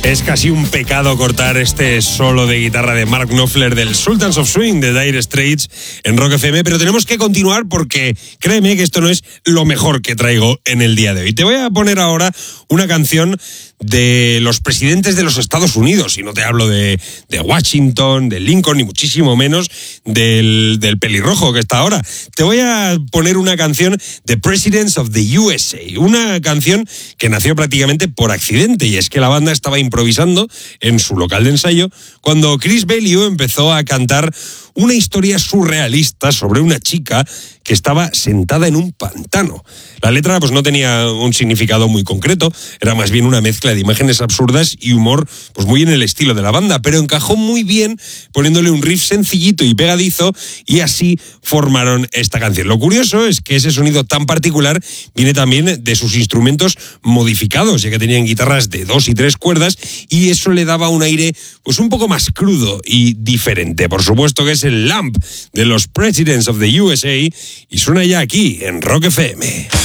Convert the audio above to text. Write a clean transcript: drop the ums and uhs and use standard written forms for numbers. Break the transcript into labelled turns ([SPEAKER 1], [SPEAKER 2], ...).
[SPEAKER 1] Es casi un pecado cortar este solo de guitarra de Mark Knopfler del Sultans of Swing de Dire Straits en Rock FM, pero tenemos que continuar porque créeme que esto no es lo mejor que traigo en el día de hoy. Te voy a poner ahora una canción de los presidentes de los Estados Unidos, y no te hablo de Washington, de Lincoln, ni muchísimo menos del pelirrojo que está ahora. Te voy a poner una canción de Presidents of the USA, una canción que nació prácticamente por accidente, y es que la banda estaba improvisando en su local de ensayo cuando Chris Belliu empezó a cantar una historia surrealista sobre una chica que estaba sentada en un pantano. La letra pues no tenía un significado muy concreto, era más bien una mezcla de imágenes absurdas y humor pues muy en el estilo de la banda, pero encajó muy bien poniéndole un riff sencillito y pegadizo, y así formaron esta canción. Lo curioso es que ese sonido tan particular viene también de sus instrumentos modificados, ya que tenían guitarras de 2 y 3 cuerdas, y eso le daba un aire pues un poco más crudo y diferente. Por supuesto que es el Lamp de los Presidents of the USA, y suena ya aquí en Rock FM.